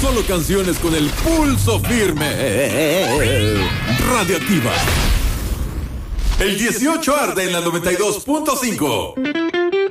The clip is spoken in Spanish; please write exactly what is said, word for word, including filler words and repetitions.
Solo canciones con el pulso firme. Radioactiva. El dieciocho arde en la noventa y dos punto cinco.